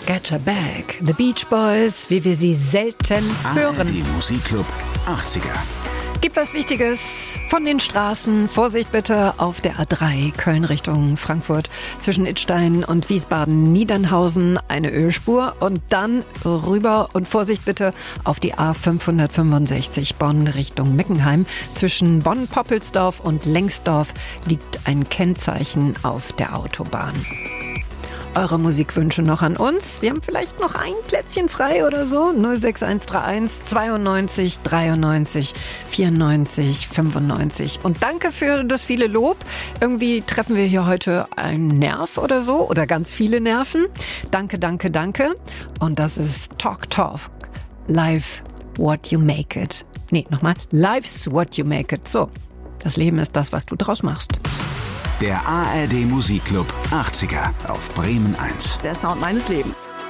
Get Her Back, The Beach Boys, wie wir sie selten hören. ARD Musikclub 80er. Gibt was Wichtiges von den Straßen. Vorsicht bitte auf der A3 Köln Richtung Frankfurt zwischen Idstein und Wiesbaden-Niedernhausen eine Ölspur und dann rüber und Vorsicht bitte auf die A565 Bonn Richtung Meckenheim. Zwischen Bonn-Poppelsdorf und Lengsdorf liegt ein Kennzeichen auf der Autobahn. Eure Musikwünsche noch an uns. Wir haben vielleicht noch ein Plätzchen frei oder so. 06131 92 93 94 95. Und danke für das viele Lob. Irgendwie treffen wir hier heute einen Nerv oder so oder ganz viele Nerven. Danke, danke, danke. Und das ist Talk Talk. Life what you make it. Nee, nochmal. Life's what you make it. So, das Leben ist das, was du draus machst. Der ARD Musikclub 80er auf Bremen 1. Der Sound meines Lebens.